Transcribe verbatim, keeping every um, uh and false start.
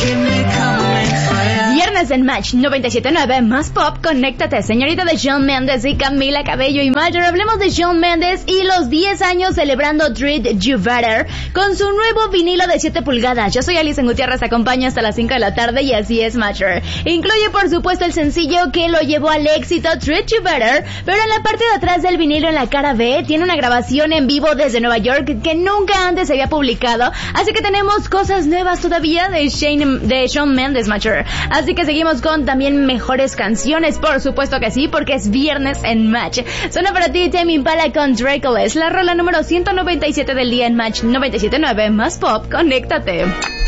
Viernes en Match noventa y siete punto nueve, más pop, conéctate, señorita de Shawn Mendes y Camila Cabello y Mayor. Hablemos de Shawn Mendes y los diez años celebrando Treat You Better con su nuevo vinilo de siete pulgadas. Yo soy Alison Gutiérrez, acompaña hasta las cinco de la tarde y así es Mayor. Incluye por supuesto el sencillo que lo llevó al éxito, Treat You Better, pero en la parte de atrás del vinilo en la cara B tiene una grabación en vivo desde Nueva York que nunca antes se había publicado, así que tenemos cosas nuevas todavía de, Shane, de Shawn Mendes, Mature. Así que seguimos con también mejores canciones, por supuesto que sí, porque es viernes en Match. Suena para ti Tame Impala con Drakeless, la rola número ciento noventa y siete del día en Match noventa y siete punto nueve, más pop, conéctate.